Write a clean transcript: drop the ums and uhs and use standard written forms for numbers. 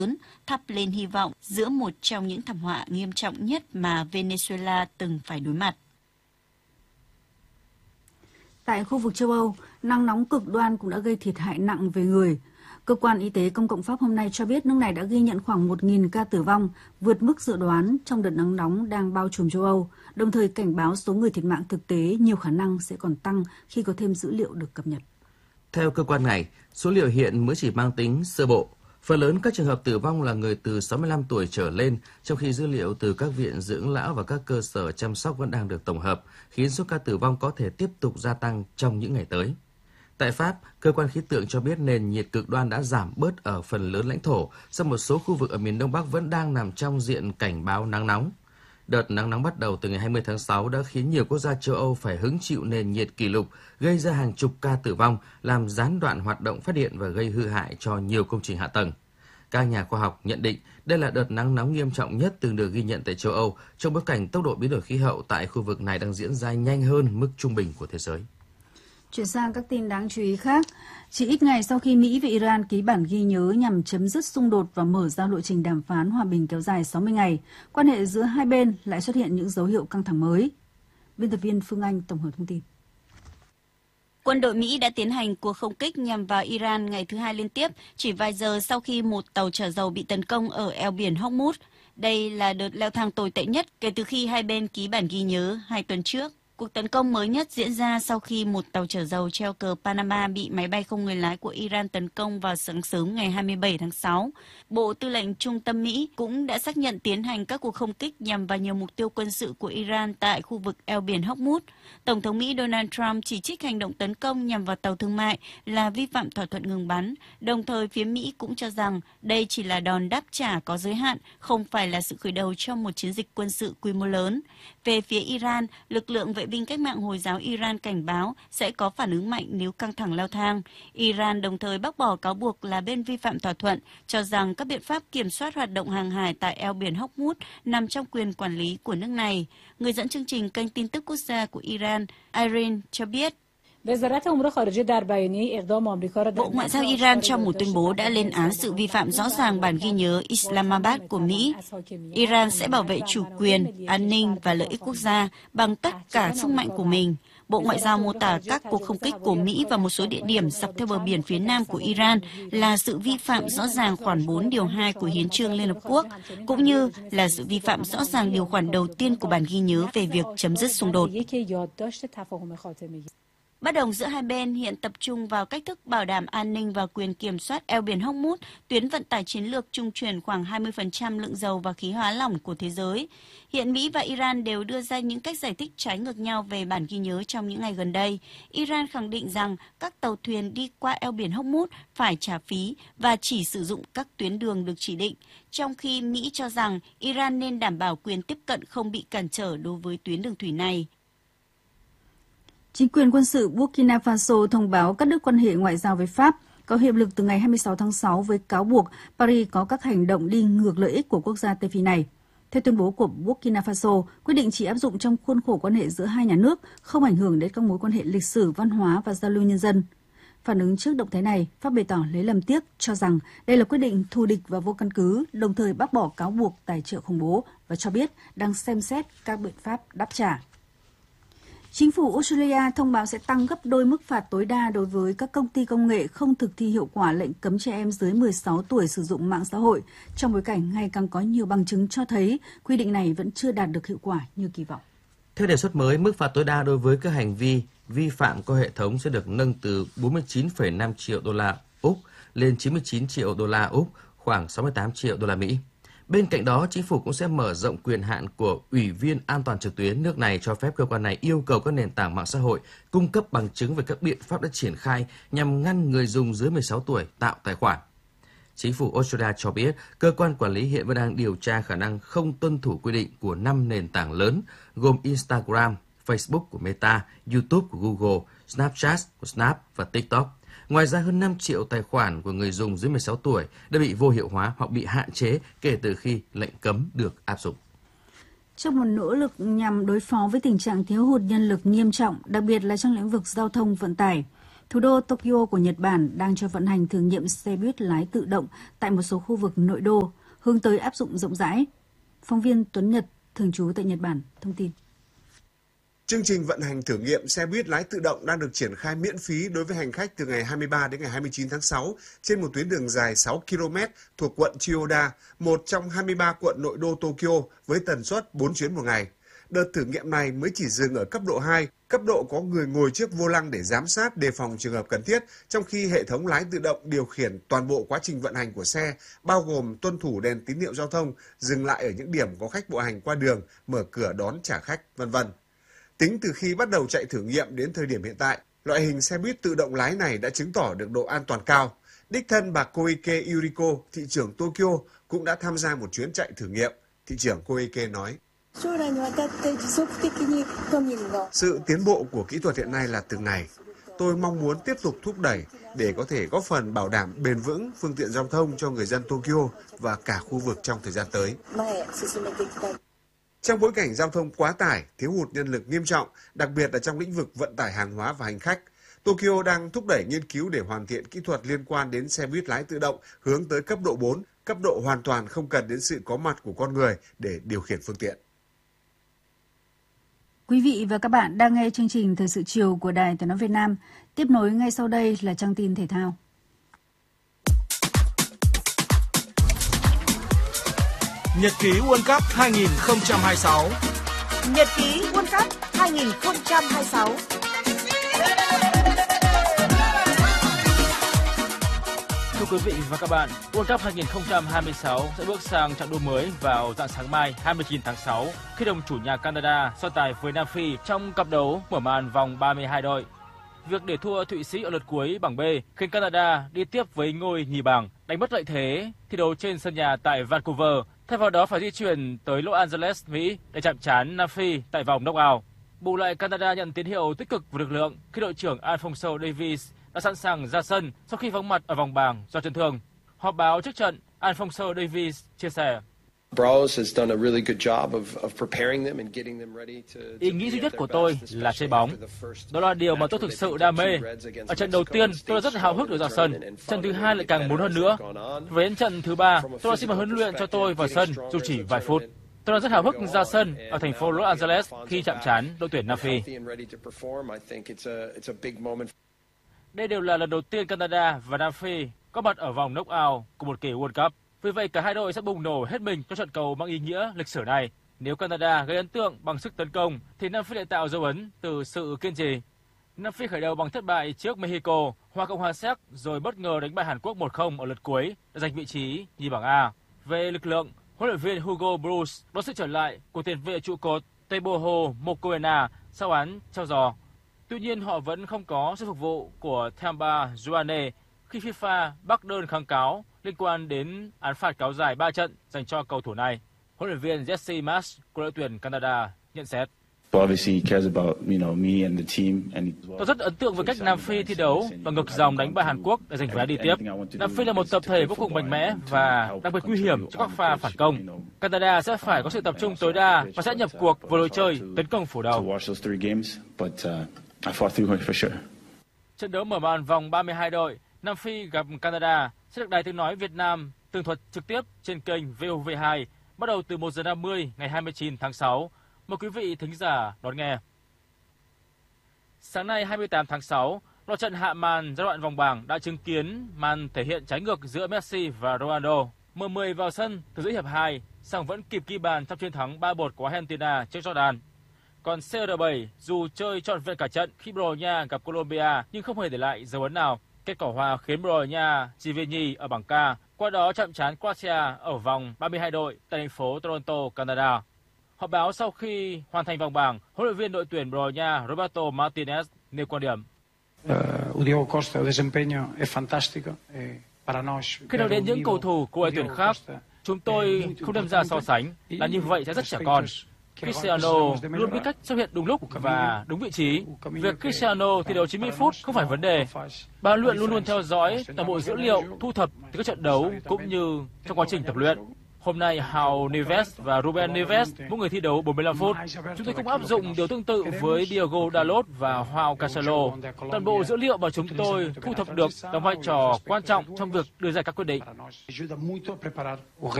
thắp lên hy vọng giữa một trong những thảm họa nghiêm trọng nhất mà Venezuela từng phải đối mặt. Tại khu vực châu Âu, nắng nóng cực đoan cũng đã gây thiệt hại nặng về người. Cơ quan Y tế Công cộng Pháp hôm nay cho biết nước này đã ghi nhận khoảng 1.000 ca tử vong, vượt mức dự đoán trong đợt nắng nóng đang bao trùm châu Âu, đồng thời cảnh báo số người thiệt mạng thực tế nhiều khả năng sẽ còn tăng khi có thêm dữ liệu được cập nhật. Theo cơ quan này, số liệu hiện mới chỉ mang tính sơ bộ. Phần lớn các trường hợp tử vong là người từ 65 tuổi trở lên, trong khi dữ liệu từ các viện dưỡng lão và các cơ sở chăm sóc vẫn đang được tổng hợp, khiến số ca tử vong có thể tiếp tục gia tăng trong những ngày tới. Tại Pháp, cơ quan khí tượng cho biết nền nhiệt cực đoan đã giảm bớt ở phần lớn lãnh thổ, song một số khu vực ở miền Đông Bắc vẫn đang nằm trong diện cảnh báo nắng nóng. Đợt nắng nóng bắt đầu từ ngày 20 tháng 6 đã khiến nhiều quốc gia châu Âu phải hứng chịu nền nhiệt kỷ lục, gây ra hàng chục ca tử vong, làm gián đoạn hoạt động phát điện và gây hư hại cho nhiều công trình hạ tầng. Các nhà khoa học nhận định đây là đợt nắng nóng nghiêm trọng nhất từng được ghi nhận tại châu Âu, trong bối cảnh tốc độ biến đổi khí hậu tại khu vực này đang diễn ra nhanh hơn mức trung bình của thế giới. Chuyển sang các tin đáng chú ý khác. Chỉ ít ngày sau khi Mỹ và Iran ký bản ghi nhớ nhằm chấm dứt xung đột và mở ra lộ trình đàm phán hòa bình kéo dài 60 ngày, quan hệ giữa hai bên lại xuất hiện những dấu hiệu căng thẳng mới. Biên tập viên Phương Anh tổng hợp thông tin. Quân đội Mỹ đã tiến hành cuộc không kích nhằm vào Iran ngày thứ hai liên tiếp, chỉ vài giờ sau khi một tàu chở dầu bị tấn công ở eo biển Hormuz. Đây là đợt leo thang tồi tệ nhất kể từ khi hai bên ký bản ghi nhớ 2 tuần trước. Cuộc tấn công mới nhất diễn ra sau khi một tàu chở dầu treo cờ Panama bị máy bay không người lái của Iran tấn công vào sáng sớm ngày 27 tháng 6. Bộ Tư lệnh Trung tâm Mỹ cũng đã xác nhận tiến hành các cuộc không kích nhằm vào nhiều mục tiêu quân sự của Iran tại khu vực eo biển Hormuz. Tổng thống Mỹ Donald Trump chỉ trích hành động tấn công nhằm vào tàu thương mại là vi phạm thỏa thuận ngừng bắn. Đồng thời, phía Mỹ cũng cho rằng đây chỉ là đòn đáp trả có giới hạn, không phải là sự khởi đầu cho một chiến dịch quân sự quy mô lớn. Về phía Iran, lực lượng vệ binh cách mạng Hồi giáo Iran cảnh báo sẽ có phản ứng mạnh nếu căng thẳng leo thang. Iran đồng thời bác bỏ cáo buộc là bên vi phạm thỏa thuận, cho rằng các biện pháp kiểm soát hoạt động hàng hải tại eo biển Hormuz nằm trong quyền quản lý của nước này. Người dẫn chương trình kênh tin tức quốc gia của Iran, Irene, cho biết, Bộ Ngoại giao Iran trong một tuyên bố đã lên án sự vi phạm rõ ràng bản ghi nhớ Islamabad của Mỹ. Iran sẽ bảo vệ chủ quyền, an ninh và lợi ích quốc gia bằng tất cả sức mạnh của mình. Bộ Ngoại giao mô tả các cuộc không kích của Mỹ vào một số địa điểm dọc theo bờ biển phía nam của Iran là sự vi phạm rõ ràng khoản 4 điều 2 của Hiến chương Liên Hợp Quốc, cũng như là sự vi phạm rõ ràng điều khoản đầu tiên của bản ghi nhớ về việc chấm dứt xung đột. Bất đồng giữa hai bên hiện tập trung vào cách thức bảo đảm an ninh và quyền kiểm soát eo biển Hormuz, tuyến vận tải chiến lược trung chuyển khoảng 20% lượng dầu và khí hóa lỏng của thế giới. Hiện Mỹ và Iran đều đưa ra những cách giải thích trái ngược nhau về bản ghi nhớ trong những ngày gần đây. Iran khẳng định rằng các tàu thuyền đi qua eo biển Hormuz phải trả phí và chỉ sử dụng các tuyến đường được chỉ định, trong khi Mỹ cho rằng Iran nên đảm bảo quyền tiếp cận không bị cản trở đối với tuyến đường thủy này. Chính quyền quân sự Burkina Faso thông báo cắt đứt quan hệ ngoại giao với Pháp, có hiệu lực từ ngày 26 tháng 6 với cáo buộc Paris có các hành động đi ngược lợi ích của quốc gia Tây Phi này. Theo tuyên bố của Burkina Faso, quyết định chỉ áp dụng trong khuôn khổ quan hệ giữa hai nhà nước, không ảnh hưởng đến các mối quan hệ lịch sử, văn hóa và giao lưu nhân dân. Phản ứng trước động thái này, Pháp bày tỏ lấy làm tiếc, cho rằng đây là quyết định thù địch và vô căn cứ, đồng thời bác bỏ cáo buộc tài trợ khủng bố và cho biết đang xem xét các biện pháp đáp trả. Chính phủ Australia thông báo sẽ tăng gấp đôi mức phạt tối đa đối với các công ty công nghệ không thực thi hiệu quả lệnh cấm trẻ em dưới 16 tuổi sử dụng mạng xã hội, trong bối cảnh ngày càng có nhiều bằng chứng cho thấy quy định này vẫn chưa đạt được hiệu quả như kỳ vọng. Theo đề xuất mới, mức phạt tối đa đối với các hành vi vi phạm qua hệ thống sẽ được nâng từ 49,5 triệu đô la Úc lên 99 triệu đô la Úc, khoảng 68 triệu đô la Mỹ. Bên cạnh đó, chính phủ cũng sẽ mở rộng quyền hạn của Ủy viên An toàn trực tuyến nước này, cho phép cơ quan này yêu cầu các nền tảng mạng xã hội cung cấp bằng chứng về các biện pháp đã triển khai nhằm ngăn người dùng dưới 16 tuổi tạo tài khoản. Chính phủ Australia cho biết cơ quan quản lý hiện vẫn đang điều tra khả năng không tuân thủ quy định của 5 nền tảng lớn gồm Instagram, Facebook của Meta, YouTube của Google, Snapchat của Snap và TikTok. Ngoài ra, hơn 5 triệu tài khoản của người dùng dưới 16 tuổi đã bị vô hiệu hóa hoặc bị hạn chế kể từ khi lệnh cấm được áp dụng. Trong một nỗ lực nhằm đối phó với tình trạng thiếu hụt nhân lực nghiêm trọng, đặc biệt là trong lĩnh vực giao thông vận tải, Thủ đô Tokyo của Nhật Bản đang cho vận hành thử nghiệm xe buýt lái tự động tại một số khu vực nội đô, hướng tới áp dụng rộng rãi. Phóng viên Tuấn Nhật, thường trú tại Nhật Bản, thông tin. Chương trình vận hành thử nghiệm xe buýt lái tự động đang được triển khai miễn phí đối với hành khách từ ngày 23 đến ngày 29 tháng 6 trên một tuyến đường dài 6 km thuộc quận Chiyoda, một trong 23 quận nội đô Tokyo với tần suất 4 chuyến một ngày. Đợt thử nghiệm này mới chỉ dừng ở cấp độ 2, cấp độ có người ngồi trước vô lăng để giám sát đề phòng trường hợp cần thiết, trong khi hệ thống lái tự động điều khiển toàn bộ quá trình vận hành của xe, bao gồm tuân thủ đèn tín hiệu giao thông, dừng lại ở những điểm có khách bộ hành qua đường, mở cửa đón trả khách, v.v. Tính từ khi bắt đầu chạy thử nghiệm đến thời điểm hiện tại, loại hình xe buýt tự động lái này đã chứng tỏ được độ an toàn cao. Đích thân bà Koike Yuriko, thị trưởng Tokyo, cũng đã tham gia một chuyến chạy thử nghiệm. Thị trưởng Koike nói, sự tiến bộ của kỹ thuật hiện nay là từng ngày. Tôi mong muốn tiếp tục thúc đẩy để có thể góp phần bảo đảm bền vững phương tiện giao thông cho người dân Tokyo và cả khu vực trong thời gian tới. Trong bối cảnh giao thông quá tải, thiếu hụt nhân lực nghiêm trọng, đặc biệt là trong lĩnh vực vận tải hàng hóa và hành khách, Tokyo đang thúc đẩy nghiên cứu để hoàn thiện kỹ thuật liên quan đến xe buýt lái tự động hướng tới cấp độ 4, cấp độ hoàn toàn không cần đến sự có mặt của con người để điều khiển phương tiện. Quý vị và các bạn đang nghe chương trình Thời sự chiều của Đài Tiếng nói Việt Nam. Tiếp nối ngay sau đây là trang tin thể thao. Nhật ký World Cup 2026. Nhật ký World Cup 2026. Thưa quý vị và các bạn, World Cup 2026 sẽ bước sang chặng đua mới vào rạng sáng mai 29 tháng 6 khi đồng chủ nhà Canada so tài với Nam Phi trong cặp đấu mở màn vòng 32 đội. Việc để thua Thụy Sĩ ở lượt cuối bảng B khiến Canada đi tiếp với ngôi nhì bảng, đánh mất lợi thế thi đấu trên sân nhà tại Vancouver, thay vào đó phải di chuyển tới Los Angeles, Mỹ để chạm trán Nam Phi tại vòng knock-out. Bù lại, Canada nhận tín hiệu tích cực về lực lượng khi đội trưởng Alphonso Davies đã sẵn sàng ra sân sau khi vắng mặt ở vòng bảng do chấn thương. Họp báo trước trận, Alphonso Davies chia sẻ: Ý nghĩ duy nhất của tôi là chơi bóng. Đó là điều mà tôi thực sự đam mê. Ở trận đầu tiên, tôi đã rất háo hức được ra sân. Trận thứ hai lại càng muốn hơn nữa. Với đến trận thứ ba, tôi đã xin một huấn luyện cho tôi vào sân dù chỉ vài phút. Tôi đã rất háo hức ra sân ở thành phố Los Angeles khi chạm trán đội tuyển Nam Phi. Đây đều là lần đầu tiên Canada và Nam Phi có mặt ở vòng knock-out của một kỳ World Cup. Vì vậy, cả hai đội sẽ bùng nổ hết mình trong trận cầu mang ý nghĩa lịch sử này. Nếu Canada gây ấn tượng bằng sức tấn công, thì Nam Phi lại tạo dấu ấn từ sự kiên trì. Nam Phi khởi đầu bằng thất bại trước Mexico, hòa Cộng hòa Séc, rồi bất ngờ đánh bại Hàn Quốc 1-0 ở lượt cuối để giành vị trí nhì bảng A. Về lực lượng, huấn luyện viên Hugo Bruce đón sự trở lại của tiền vệ trụ cột Teboho Mokoena sau án treo giò. Tuy nhiên, họ vẫn không có sự phục vụ của Thamba Zwane khi FIFA bác đơn kháng cáo liên quan đến án phạt kéo dài 3 trận dành cho cầu thủ này. Huấn luyện viên Jesse Marsh của đội tuyển Canada nhận xét: Tôi rất ấn tượng với cách Nam Phi thi đấu và ngược dòng đánh bại Hàn Quốc để giành vé đi tiếp. Nam Phi là một tập thể vô cùng mạnh mẽ và đặc biệt nguy hiểm cho các pha phản công. Canada sẽ phải có sự tập trung tối đa và sẽ nhập cuộc với lối chơi tấn công phủ đầu. Trận đấu mở màn vòng 32 đội, Nam Phi gặp Canada sẽ được Đài Tiếng nói Việt Nam tường thuật trực tiếp trên kênh VOV2 bắt đầu từ 1:50 ngày 29 tháng 6. Mời quý vị thính giả đón nghe. Sáng nay 28 tháng 6, loạt trận hạ màn giai đoạn vòng bảng đã chứng kiến màn thể hiện trái ngược giữa Messi và Ronaldo. M10 vào sân từ giữa hiệp 2, song vẫn kịp ghi bàn trong chiến thắng 3-1 của Argentina trước Jordan. Còn CR7 dù chơi trọn vẹn cả trận khi Bồ Đào Nha gặp Colombia nhưng không hề để lại dấu ấn nào. Kết quả hòa khiến Bồ Đào Nha chỉ về nhì ở bảng K, qua đó chạm trán Croatia ở vòng 32 đội tại thành phố Toronto, Canada. Họp báo sau khi hoàn thành vòng bảng, huấn luyện viên đội tuyển Bồ Đào Nha Roberto Martinez nêu quan điểm: Khi nói đến những cầu thủ của đội tuyển khác, chúng tôi không đem ra so sánh, là như vậy sẽ rất trẻ con. Cristiano luôn biết cách xuất hiện đúng lúc và đúng vị trí. Việc Cristiano thi đấu 90 phút không phải vấn đề. Ban huấn luyện luôn luôn theo dõi toàn bộ dữ liệu thu thập từ các trận đấu cũng như trong quá trình tập luyện. Hôm nay, Raul Neves và Ruben Neves, mỗi người thi đấu 45 phút. Chúng tôi cũng áp dụng điều tương tự với Diogo Dalot và Joao Cancelo. Toàn bộ dữ liệu mà chúng tôi thu thập được đóng vai trò quan trọng trong việc đưa ra các quyết định.